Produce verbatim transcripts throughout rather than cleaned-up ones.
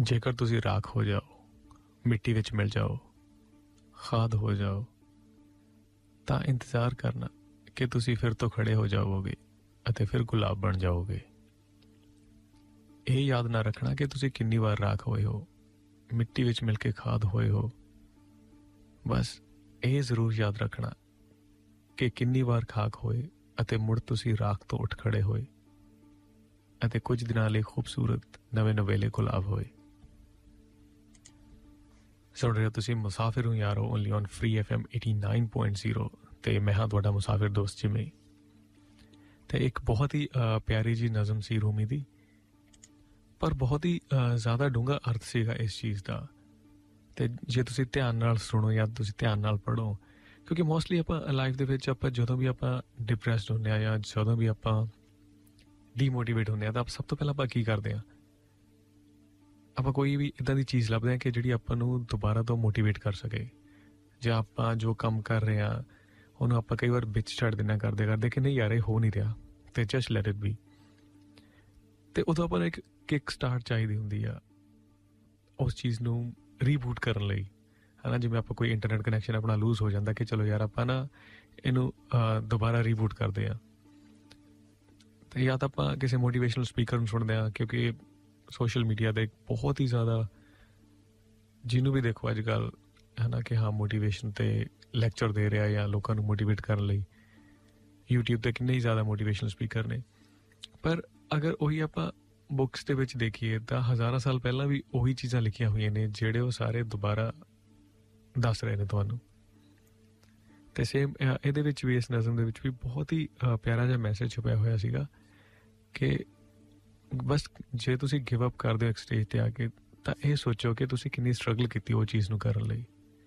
ਜੇਕਰ ਤੁਸੀਂ ਰਾਖ ਹੋ ਜਾਓ, ਮਿੱਟੀ ਵਿੱਚ ਮਿਲ ਜਾਓ, ਖਾਦ ਹੋ ਜਾਓ, ਤਾਂ ਇੰਤਜ਼ਾਰ ਕਰਨਾ ਕਿ ਤੁਸੀਂ ਫਿਰ ਤੋਂ ਖੜੇ ਹੋ ਜਾਵੋਗੇ ਅਤੇ ਫਿਰ ਗੁਲਾਬ ਬਣ ਜਾਓਗੇ। ਇਹ ਯਾਦ ਨਾ ਰੱਖਣਾ ਕਿ ਤੁਸੀਂ ਕਿੰਨੀ ਵਾਰ ਰਾਖ ਹੋਏ ਹੋ, ਮਿੱਟੀ ਵਿੱਚ ਮਿਲ ਕੇ ਖਾਦ ਹੋਏ ਹੋ। ਬਸ ਇਹ ਜ਼ਰੂਰ ਯਾਦ ਰੱਖਣਾ ਕਿ ਕਿੰਨੀ ਵਾਰ ਖਾਕ ਹੋਏ ਅਤੇ ਮੁੜ ਤੁਸੀਂ ਰਾਖ ਤੋਂ ਉੱਠ ਖੜੇ ਹੋਏ ਅਤੇ ਕੁਝ ਦਿਨਾਂ ਲਈ ਖੂਬਸੂਰਤ ਨਵੇਂ ਨਵੇਲੇ ਗੁਲਾਬ ਹੋਏ। ਸੁਣ ਰਹੇ ਹੋ ਤੁਸੀਂ ਮੁਸਾਫਿਰ ਹੂੰ ਯਾਰੋ, only on free F M eighty nine point zero, ਤੇ ਮੈਂ ਹਾਂ ਤੁਹਾਡਾ ਮੁਸਾਫਿਰ ਦੋਸਤ ਜਿਮੀ। ਤੇ ਇੱਕ ਬਹੁਤ ਹੀ ਪਿਆਰੀ ਜੀ ਨਜ਼ਮ ਸੀ ਰੂਮੀ ਦੀ, ਪਰ ਬਹੁਤ ਹੀ ਜ਼ਿਆਦਾ ਡੂੰਘਾ ਅਰਥ ਸੀਗਾ ਇਸ ਚੀਜ਼ ਦਾ। ਤੇ ਜੇ ਤੁਸੀਂ ਧਿਆਨ ਨਾਲ ਸੁਣੋ ਜਾਂ ਤੁਸੀਂ ਧਿਆਨ ਨਾਲ ਪੜ੍ਹੋ, ਕਿਉਂਕਿ ਮੋਸਟਲੀ ਆਪਾਂ ਲਾਈਫ ਦੇ ਵਿੱਚ ਆਪਾਂ ਜਦੋਂ ਵੀ ਆਪਾਂ ਡਿਪਰੈਸਡ ਹੁੰਦੇ ਹਾਂ ਜਾਂ ਜਦੋਂ ਵੀ ਆਪਾਂ ਡੀਮੋਟੀਵੇਟ ਹੁੰਦੇ ਹਾਂ, ਤਾਂ ਸਭ ਤੋਂ ਪਹਿਲਾਂ ਆਪਾਂ ਕੀ ਕਰਦੇ ਹਾਂ, ਆਪਾਂ ਕੋਈ ਵੀ ਇੱਦਾਂ ਦੀ ਚੀਜ਼ ਲੱਭਦੇ ਹਾਂ ਕਿ ਜਿਹੜੀ ਆਪਾਂ ਨੂੰ ਦੁਬਾਰਾ ਤੋਂ ਮੋਟੀਵੇਟ ਕਰ ਸਕੇ। ਜਾਂ ਆਪਾਂ ਜੋ ਕੰਮ ਕਰ ਰਹੇ ਹਾਂ ਉਹਨੂੰ ਆਪਾਂ ਕਈ ਵਾਰ ਵਿੱਚ ਛੱਡ ਦੇਣਾ ਕਰਦੇ ਕਰਦੇ ਕਿ ਨਹੀਂ ਯਾਰ ਇਹ ਹੋ ਨਹੀਂ ਰਿਹਾ, ਤੇ ਜਸਟ ਲੈਟ ਇਟ ਬੀ। ਤੇ ਉਦੋਂ ਆਪਾਂ ਨੂੰ ਇੱਕ ਕਿੱਕ ਸਟਾਰਟ ਚਾਹੀਦੀ ਹੁੰਦੀ ਆ ਉਸ ਚੀਜ਼ ਨੂੰ ਰੀਬੂਟ ਕਰਨ ਲਈ, ਹੈ ਨਾ। ਜਿਵੇਂ ਆਪਾਂ ਕੋਈ ਇੰਟਰਨੈਟ ਕਨੈਕਸ਼ਨ ਆਪਣਾ ਲੂਜ਼ ਹੋ ਜਾਂਦਾ ਕਿ ਚਲੋ ਯਾਰ ਆਪਾਂ ਨਾ ਇਹਨੂੰ ਦੁਬਾਰਾ ਰੀਬੂਟ ਕਰਦੇ ਹਾਂ। ਅਤੇ ਜਾਂ ਤਾਂ ਆਪਾਂ ਕਿਸੇ ਮੋਟੀਵੇਸ਼ਨਲ ਸਪੀਕਰ ਨੂੰ ਸੁਣਦੇ ਹਾਂ, ਕਿਉਂਕਿ ਸੋਸ਼ਲ ਮੀਡੀਆ 'ਤੇ ਬਹੁਤ ਹੀ ਜ਼ਿਆਦਾ ਜਿਹਨੂੰ ਵੀ ਦੇਖੋ ਅੱਜ ਕੱਲ੍ਹ, ਹੈ ਨਾ, ਕਿ ਹਾਂ ਮੋਟੀਵੇਸ਼ਨ 'ਤੇ ਲੈਕਚਰ ਦੇ ਰਿਹਾ ਜਾਂ ਲੋਕਾਂ ਨੂੰ ਮੋਟੀਵੇਟ ਕਰਨ ਲਈ। ਯੂਟਿਊਬ 'ਤੇ ਕਿੰਨੇ ਹੀ ਜ਼ਿਆਦਾ ਮੋਟੀਵੇਸ਼ਨਲ ਸਪੀਕਰ ਨੇ। ਪਰ ਅਗਰ ਉਹੀ ਆਪਾਂ ਬੁੱਕਸ ਦੇ ਵਿੱਚ ਦੇਖੀਏ ਤਾਂ ਹਜ਼ਾਰਾਂ ਸਾਲ ਪਹਿਲਾਂ ਵੀ ਉਹੀ ਚੀਜ਼ਾਂ ਲਿਖੀਆਂ ਹੋਈਆਂ ਨੇ ਜਿਹੜੇ ਉਹ ਸਾਰੇ ਦੁਬਾਰਾ ਦੱਸ ਰਹੇ ਨੇ ਤੁਹਾਨੂੰ। ਅਤੇ ਸੇਮ ਇਹਦੇ ਵਿੱਚ ਵੀ, ਇਸ ਨਜ਼ਮ ਦੇ ਵਿੱਚ ਵੀ ਬਹੁਤ ਹੀ ਪਿਆਰਾ ਜਿਹਾ ਮੈਸੇਜ ਛੁਪਿਆ ਹੋਇਆ ਸੀਗਾ ਕਿ ਬਸ ਜੇ ਤੁਸੀਂ ਗਿਵ ਅਪ ਕਰਦੇ ਹੋ ਇੱਕ ਸਟੇਜ 'ਤੇ ਆ ਕੇ, ਤਾਂ ਇਹ ਸੋਚੋ ਕਿ ਤੁਸੀਂ ਕਿੰਨੀ ਸਟਰਗਲ ਕੀਤੀ ਉਹ ਚੀਜ਼ ਨੂੰ ਕਰਨ ਲਈ,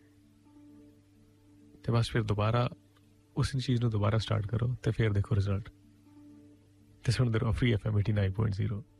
ਅਤੇ ਬਸ ਫਿਰ ਦੁਬਾਰਾ ਉਸ ਚੀਜ਼ ਨੂੰ ਦੁਬਾਰਾ ਸਟਾਰਟ ਕਰੋ ਅਤੇ ਫਿਰ ਦੇਖੋ ਰਿਜ਼ਲਟ। ਅਤੇ ਸੁਣਦੇ ਰਹੋ free F M eighty nine point zero.